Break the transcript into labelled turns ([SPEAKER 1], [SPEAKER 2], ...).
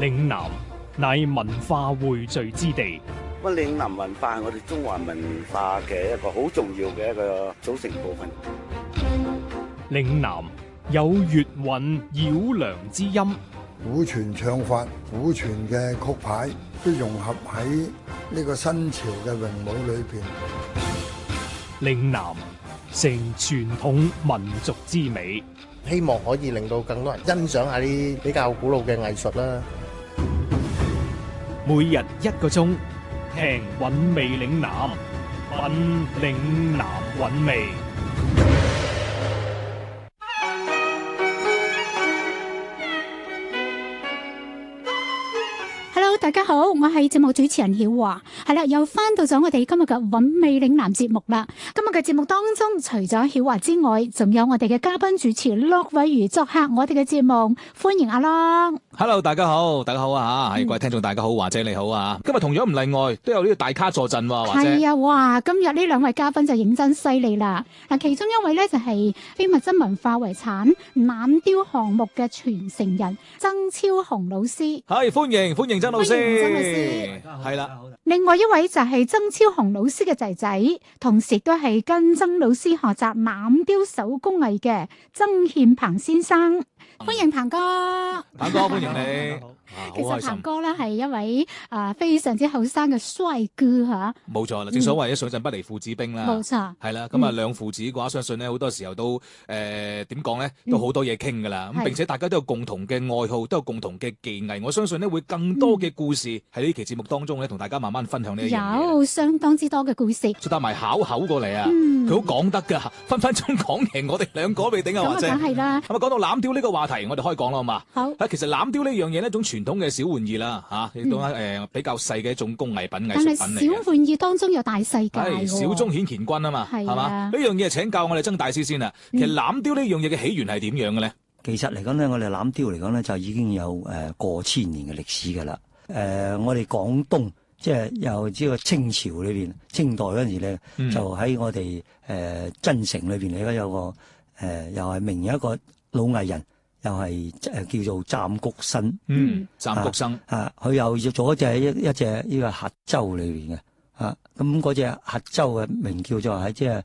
[SPEAKER 1] 嶺南乃文化匯聚之地。
[SPEAKER 2] 咁嶺南文化係我哋中華文化嘅一個好重要嘅一個組成部分。
[SPEAKER 1] 嶺南有粵韻繞梁之音，
[SPEAKER 3] 古傳唱法、古傳嘅曲牌都融合喺呢個新潮嘅詠舞裏邊。
[SPEAKER 1] 嶺南成傳統民族之美，
[SPEAKER 4] 希望可以令到更多人欣賞下啲比較古老嘅藝術啦。
[SPEAKER 1] 每日1個鐘，聽韻味嶺南，品嶺南韻味。
[SPEAKER 5] 大家好，我係節目主持人曉華，係啦，又翻到咗我哋今日嘅韻味嶺南節目啦。今日嘅節目當中，除咗曉華之外，仲有我哋嘅嘉賓主持駱偉如作客我哋嘅節目，歡迎阿駱。
[SPEAKER 6] Hello， 大家好，大家好啊吓，各位聽眾大家好，華姐你好啊。今日同樣唔例外，都有呢個大咖坐鎮喎，華姐。
[SPEAKER 5] 係啊，哇！今日呢兩位嘉賓就認真犀利啦。嗱，其中一位咧就係非物質文化遺產欖雕項目嘅傳承人曾超雄老師。
[SPEAKER 6] 係，歡迎曾老師。
[SPEAKER 5] 曾老師
[SPEAKER 6] 係啦。
[SPEAKER 5] 另外一位就係曾超雄老師嘅仔仔，同時都係跟曾老師學習欖雕手工藝嘅曾憲鵬先生。歡迎鵬哥，
[SPEAKER 6] 鵬哥歡迎你。
[SPEAKER 5] 其實鵬哥咧係一位非常之後生嘅帥哥吓，
[SPEAKER 6] 冇錯啦，正所謂上陣不離父子兵啦，
[SPEAKER 5] 冇錯，
[SPEAKER 6] 係啦，咁啊兩父子嘅話，相信咧好多時候都點講咧，都好多嘢傾噶啦，咁並且大家都有共同嘅愛好，都有共同嘅技藝，我相信咧會更多嘅故事喺呢期節目當中咧，同大家慢慢分享呢一樣嘢。
[SPEAKER 5] 有相當之多嘅故事，
[SPEAKER 6] 再帶埋巧口過嚟啊，佢好講得噶，分分鐘講贏我哋兩個未定啊，或者
[SPEAKER 5] 咁啊，梗係啦。
[SPEAKER 6] 咁啊，講到欖雕呢個話題，我哋可以講啦，好嘛？
[SPEAKER 5] 好。
[SPEAKER 6] 其實欖雕呢樣嘢呢，一種傳統嘅小玩意啦，嚇，亦都比較細嘅一種工藝品、藝術品嚟嘅。
[SPEAKER 5] 但係小玩意當中有大世界喎。
[SPEAKER 6] 小中顯乾坤啊嘛，係嘛？呢樣嘢請教我哋曾大師先啦。其實欖雕呢樣嘢嘅起源係點樣嘅咧？
[SPEAKER 7] 其實嚟講咧，我哋欖雕嚟講咧，就已經有過千年嘅歷史㗎啦。我哋廣東即係由呢個清朝裏邊，清代嗰陣時咧，就喺我哋增城裏邊嚟講有個又係名有一個老藝人。又係叫做湛谷新，
[SPEAKER 6] 湛谷新
[SPEAKER 7] 佢又要做一隻呢個核洲裏邊嘅，咁嗰隻核洲嘅名叫做喺即係